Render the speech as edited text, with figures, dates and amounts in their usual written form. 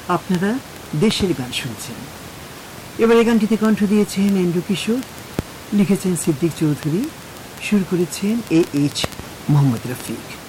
আপনারা দেশের গান শুনছেন। এবার এই গানটিতে কণ্ঠ দিয়েছেন এন্ড্রু কিশোর, লিখেছেন সিদ্দিক চৌধুরী, সুর করেছেন AH মোহাম্মদ রফিক।